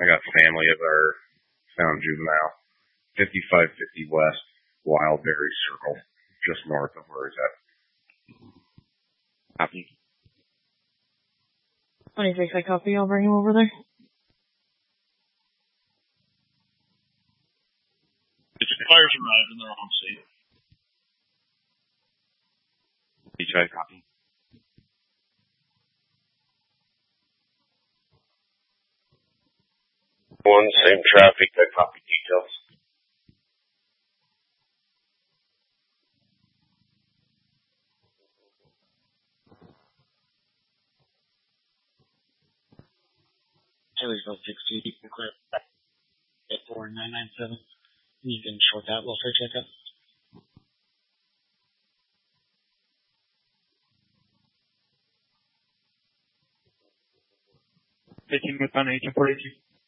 I got family of our found juvenile. 5550 West, Wildberry Circle, just north of where he's at. Copy. 26, I copy. I'll bring him over there. Fires arrived and they're on scene. Detroit, copy. One, same traffic, I copy details. Taylorsville 6-2, you can clear back at 4997. You can short that welfare checkup. Taking with on 1842.